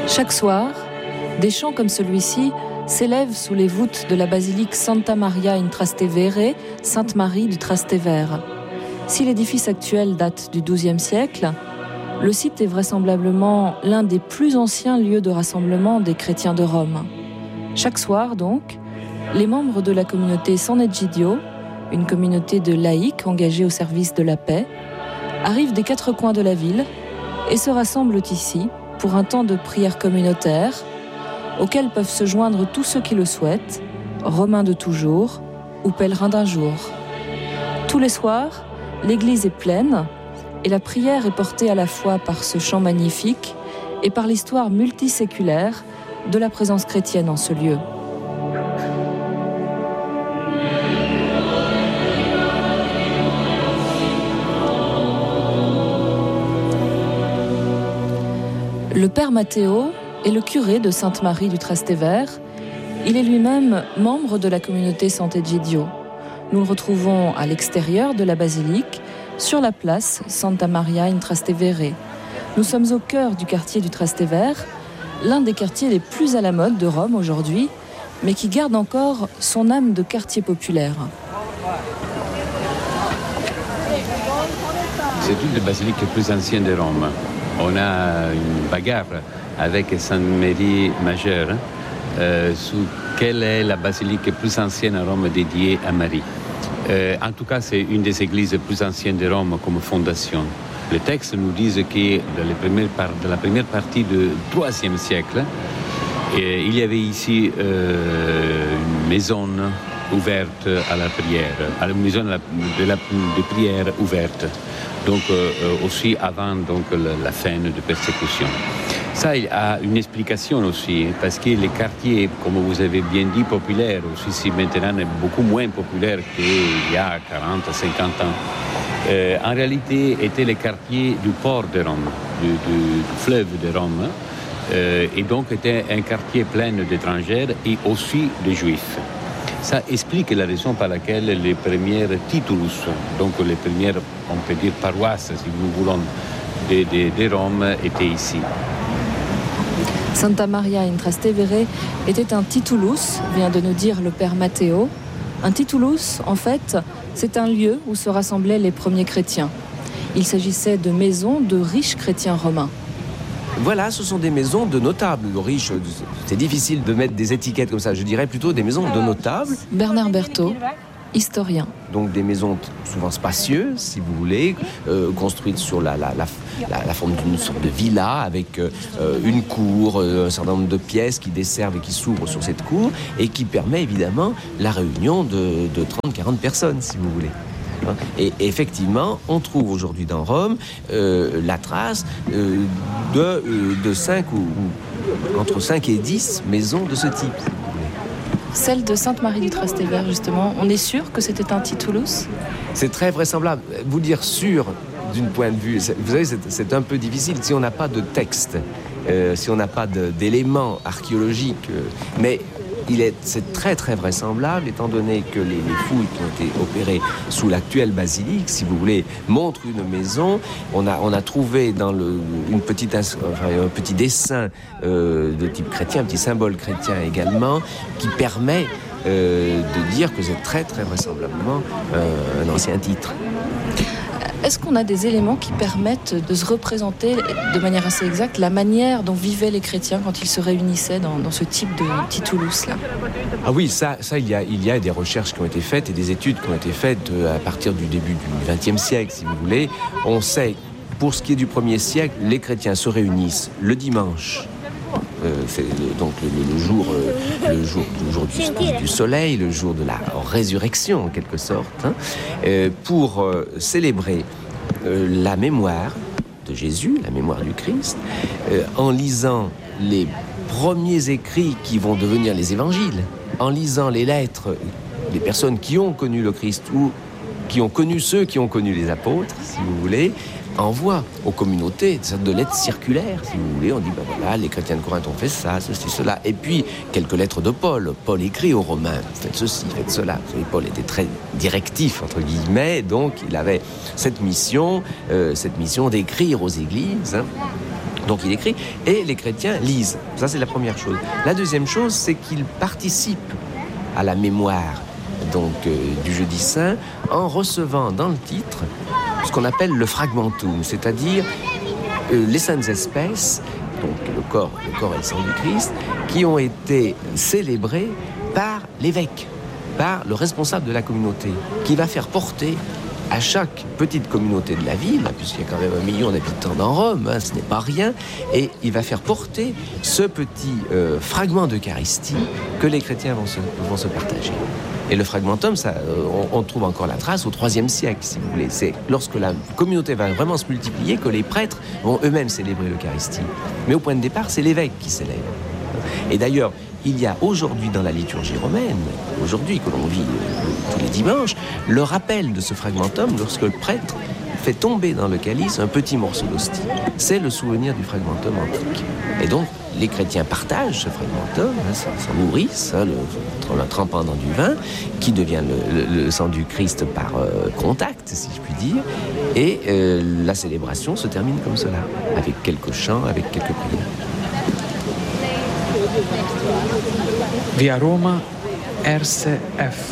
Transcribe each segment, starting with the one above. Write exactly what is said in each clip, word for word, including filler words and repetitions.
Chaque soir, des chants comme celui-ci s'élèvent sous les voûtes de la basilique Santa Maria in Trastevere, Sainte-Marie du Trastevere. Si l'édifice actuel date du douzième siècle, le site est vraisemblablement l'un des plus anciens lieux de rassemblement des chrétiens de Rome. Chaque soir, donc, les membres de la communauté San Egidio, une communauté de laïcs engagés au service de la paix, arrivent des quatre coins de la ville et se rassemblent ici pour un temps de prière communautaire auquel peuvent se joindre tous ceux qui le souhaitent, romains de toujours ou pèlerins d'un jour. Tous les soirs, l'église est pleine et la prière est portée à la fois par ce chant magnifique et par l'histoire multiséculaire de la présence chrétienne en ce lieu. Le père Matteo est le curé de Sainte-Marie du Trastevere. Il est lui-même membre de la communauté Sant'Egidio. Nous le retrouvons à l'extérieur de la basilique, sur la place Santa Maria in Trastevere. Nous sommes au cœur du quartier du Trastevere, l'un des quartiers les plus à la mode de Rome aujourd'hui, mais qui garde encore son âme de quartier populaire. C'est une des basiliques les plus anciennes de Rome. On a une bagarre avec Sainte-Marie Majeure euh, sur quelle est la basilique la plus ancienne à Rome dédiée à Marie. Euh, en tout cas, c'est une des églises les plus anciennes de Rome comme fondation. Les textes nous disent que dans, les premières par- dans la première partie du troisième siècle, et il y avait ici euh, une maison ouverte à la prière, à la maison de, la, de, la, de prière ouverte. Donc euh, aussi avant donc, la, la fin de persécution. Ça il a une explication aussi, parce que les quartiers, comme vous avez bien dit, populaires, aussi si maintenant est beaucoup moins populaire qu'il y a quarante à cinquante ans, euh, en réalité étaient les quartiers du port de Rome, du, du, du fleuve de Rome, euh, et donc était un quartier plein d'étrangers et aussi de juifs. Ça explique la raison par laquelle les premières titulus, donc les premières, on peut dire, paroisses, si nous voulons, de, de, de Rome, étaient ici. Santa Maria in Trastevere était un titulus, vient de nous dire le père Matteo. Un titulus, en fait, c'est un lieu où se rassemblaient les premiers chrétiens. Il s'agissait de maisons de riches chrétiens romains. Voilà, ce sont des maisons de notables, de riches. C'est difficile de mettre des étiquettes comme ça. Je dirais plutôt des maisons de notables. Bernard Berthaud, historien. Donc des maisons souvent spacieuses, si vous voulez, euh, construites sur la, la, la, la, la forme d'une sorte de villa, avec euh, une cour, euh, un certain nombre de pièces qui desservent et qui s'ouvrent sur cette cour, et qui permet évidemment la réunion de, de trente à quarante personnes, si vous voulez. Et effectivement, on trouve aujourd'hui dans Rome euh, la trace euh, de, euh, de cinq ou, ou entre cinq et dix maisons de ce type. Celle de Sainte-Marie du Trastevere, justement, on est sûr que c'était un titulus ? C'est très vraisemblable. Vous dire sûr d'une point de vue, c'est, vous savez, c'est, c'est un peu difficile si on n'a pas de texte, euh, si on n'a pas de, d'éléments archéologiques. Euh, mais il est, c'est très très vraisemblable, étant donné que les, les fouilles qui ont été opérées sous l'actuelle basilique, si vous voulez, montrent une maison. On a, on a trouvé dans le, une petite, enfin, un petit dessin euh, de type chrétien, un petit symbole chrétien également, qui permet euh, de dire que c'est très très vraisemblablement euh, un ancien titre. Est-ce qu'on a des éléments qui permettent de se représenter de manière assez exacte la manière dont vivaient les chrétiens quand ils se réunissaient dans, dans ce type de titulus-là ? Ah oui, ça, ça il y a, il y a des recherches qui ont été faites et des études qui ont été faites à partir du début du vingtième siècle, si vous voulez. On sait, pour ce qui est du premier siècle, les chrétiens se réunissent le dimanche. Euh, c'est le, donc le, le, jour, euh, le jour, le jour du, du soleil, le jour de la résurrection en quelque sorte, hein, euh, pour euh, célébrer euh, la mémoire de Jésus, la mémoire du Christ, euh, en lisant les premiers écrits qui vont devenir les évangiles, en lisant les lettres des personnes qui ont connu le Christ ou qui ont connu ceux qui ont connu les apôtres, si vous voulez, envoie aux communautés une sorte de lettres circulaires, si vous voulez. On dit, ben voilà, les chrétiens de Corinthe ont fait ça, ceci, cela. Et puis, quelques lettres de Paul. Paul écrit aux Romains, faites ceci, faites cela. Vous savez, Paul était très directif, entre guillemets, donc il avait cette mission, euh, cette mission d'écrire aux églises, hein, Donc il écrit et les chrétiens lisent. Ça, c'est la première chose. La deuxième chose, c'est qu'ils participent à la mémoire donc, euh, du Jeudi Saint en recevant dans le titre ce qu'on appelle le fragmentum, c'est-à-dire euh, les saintes espèces, donc le corps, le corps et le sang du Christ, qui ont été célébrés par l'évêque, par le responsable de la communauté, qui va faire porter à chaque petite communauté de la ville, puisqu'il y a quand même un million d'habitants dans Rome, hein, ce n'est pas rien, et il va faire porter ce petit euh, fragment d'Eucharistie que les chrétiens vont se, vont se partager. Et le fragmentum, ça, on, on trouve encore la trace au troisième siècle, si vous voulez. C'est lorsque la communauté va vraiment se multiplier que les prêtres vont eux-mêmes célébrer l'Eucharistie. Mais au point de départ, c'est l'évêque qui célèbre. Et d'ailleurs, il y a aujourd'hui dans la liturgie romaine, aujourd'hui que l'on vit euh, tous les dimanches, le rappel de ce fragmentum lorsque le prêtre fait tomber dans le calice un petit morceau d'hostie. C'est le souvenir du fragmentum antique. Et donc, les chrétiens partagent ce fragmentum, hein, s'en nourrissent, hein, le, le trempant dans du vin, qui devient le, le, le sang du Christ par euh, contact, si je puis dire. Et euh, la célébration se termine comme cela, avec quelques chants, avec quelques prières. Via Roma, R C F.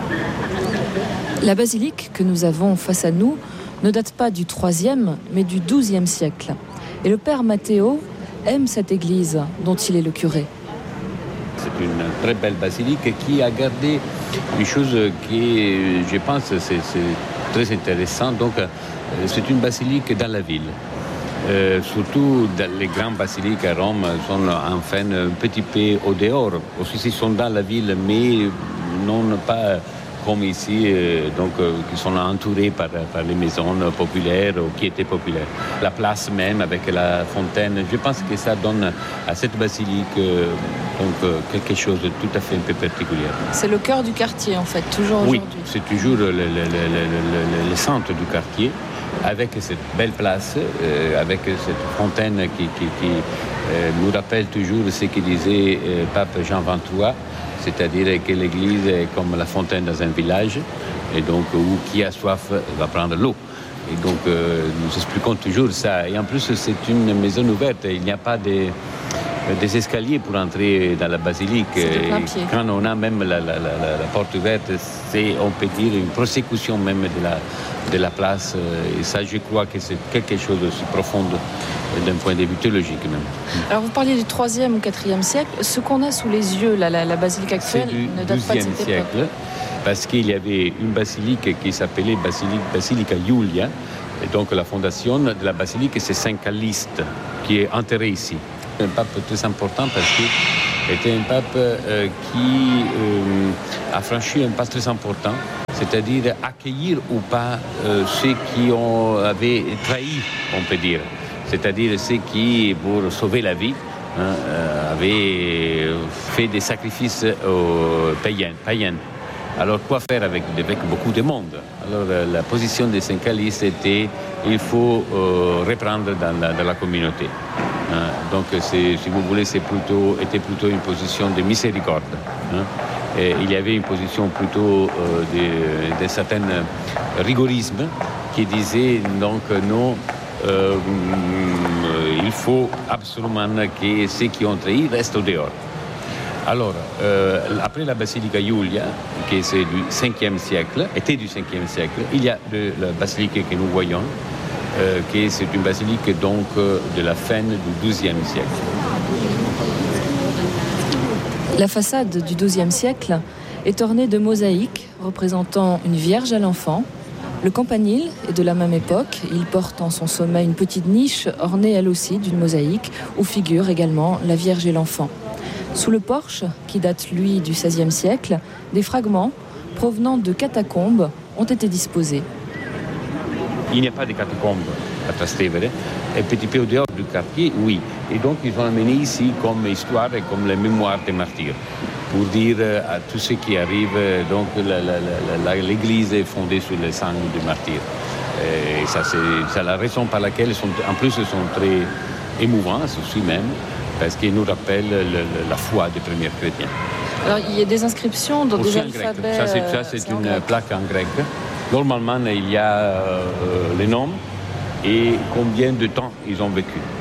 La basilique que nous avons face à nous ne date pas du troisième, mais du douzième siècle. Et le père Matteo aime cette église dont il est le curé. C'est une très belle basilique qui a gardé une chose qui, je pense, c'est, c'est très intéressant. Donc, c'est une basilique dans la ville. Euh, surtout dans les grandes basiliques à Rome sont enfin un petit peu au dehors. Aussi, ils sont dans la ville, mais non pas comme ici, euh, donc, euh, qui sont entourés par, par les maisons populaires ou qui étaient populaires. La place même avec la fontaine, je pense que ça donne à cette basilique euh, donc, euh, quelque chose de tout à fait un peu particulier. C'est le cœur du quartier en fait, toujours oui, aujourd'hui. C'est toujours le, le, le, le, le centre du quartier, avec cette belle place, euh, avec cette fontaine qui, qui, qui euh, nous rappelle toujours ce que disait euh, Pape Jean vingt-trois, c'est-à-dire que l'église est comme la fontaine dans un village, et donc où qui a soif va prendre l'eau. Et donc euh, nous expliquons toujours ça. Et en plus, c'est une maison ouverte, il n'y a pas de, des escaliers pour entrer dans la basilique. C'est de pied. Quand on a même la, la, la, la porte ouverte, c'est, on peut dire, une prosécution même de la, de la place. Et ça, je crois que c'est quelque chose d'aussi profond d'un point de vue théologique même. Alors vous parliez du troisième ou quatrième siècle. Ce qu'on a sous les yeux, la, la, la basilique actuelle, ne date pas de cette siècle, époque. Parce qu'il y avait une basilique qui s'appelait basilique, Basilica Iulia. Et donc la fondation de la basilique, c'est Saint Calliste, qui est enterré ici. Un pape très important parce qu'il était un pape euh, qui euh, a franchi un pas très important, c'est-à-dire accueillir ou pas euh, ceux qui ont, avaient trahi, on peut dire. C'est-à-dire ceux qui, pour sauver la vie, hein, euh, avaient fait des sacrifices aux païens. païens. Alors, quoi faire avec, avec beaucoup de monde? Alors, euh, la position de Saint Calliste était il faut euh, reprendre dans la, dans la communauté. Hein. Donc, c'est, si vous voulez, c'est plutôt, était plutôt une position de miséricorde. Hein. Et il y avait une position plutôt euh, de, de certain rigorisme qui disait donc non. Euh, il faut absolument que ceux qui ont trahi restent au dehors. Alors, euh, après la basilique Iulia, qui est du cinquième siècle, était du cinquième siècle, il y a de, la basilique que nous voyons, euh, qui c'est une basilique donc de la fin du douzième siècle. La façade du douzième siècle est ornée de mosaïques représentant une vierge à l'enfant. Le campanile est de la même époque. Il porte en son sommet une petite niche ornée elle aussi d'une mosaïque où figure également la Vierge et l'enfant. Sous le porche, qui date lui du seizième siècle, des fragments provenant de catacombes ont été disposés. Il n'y a pas de catacombes à Trastevere. Un petit peu au dehors du quartier, oui. Et donc ils ont amené ici comme histoire et comme la mémoire des martyrs. Pour dire à tous ceux qui arrivent, donc la, la, la, l'église est fondée sur le sang du martyr. Et ça, c'est, c'est la raison par laquelle, sont, en plus, ils sont très émouvants, aussi même, parce qu'ils nous rappellent le, le, la foi des premiers chrétiens. Alors, il y a des inscriptions dans aussi des alphabets... Ça, c'est, ça, c'est, c'est une grec. Plaque en grec. Normalement, il y a euh, les noms et combien de temps ils ont vécu.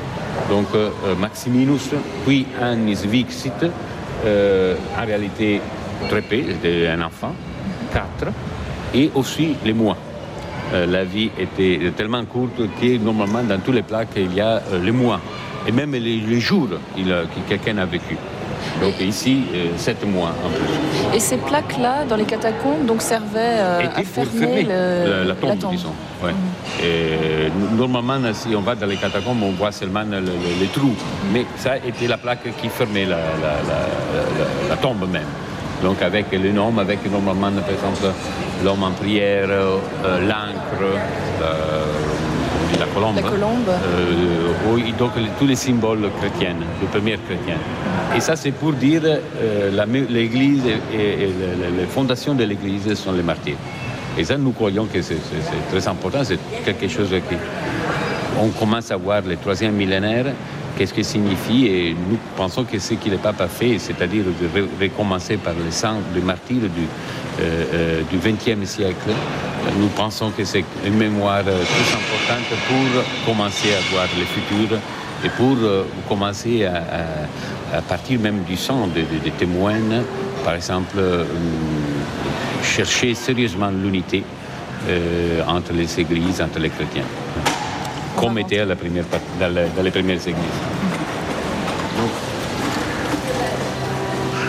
Donc euh, Maximinus, puis Annis Vixit, euh, en réalité très peu, c'était un enfant, quatre, et aussi les mois. Euh, la vie était tellement courte que normalement dans tous les plaques il y a euh, les mois, et même les, les jours il, que quelqu'un a vécu. Donc ici, euh, sept mois en plus. Et ces plaques-là, dans les catacombes, donc servaient euh, à fermer, le, la, la tombe, la tombe. disons. Ouais. Mmh. Et, normalement, si on va dans les catacombes, on voit seulement le, le, les trous. Mmh. Mais ça était la plaque qui fermait la, la, la, la, la tombe même. Donc avec le nom, avec normalement, par exemple, l'homme en prière, euh, l'encre, euh, la colombe. La colombe. Euh, oui, donc tous les symboles chrétiens, les premiers chrétiens. Et ça, c'est pour dire euh, la, l'Église et, et, et les fondations de l'Église sont les martyrs. Et ça, nous croyons que c'est, c'est, c'est très important, c'est quelque chose qui... On commence à voir le troisième millénaire, qu'est-ce que signifie, et nous pensons que ce que le pape a fait, c'est-à-dire de recommencer par le sang des martyrs du, euh, euh, du vingtième siècle, nous pensons que c'est une mémoire très importante pour commencer à voir le futur et pour euh, commencer à, à, à partir même du sang des de, de témoins, par exemple, euh, chercher sérieusement l'unité euh, entre les églises, entre les chrétiens, comme était à la première, dans, la, dans les premières églises. Donc,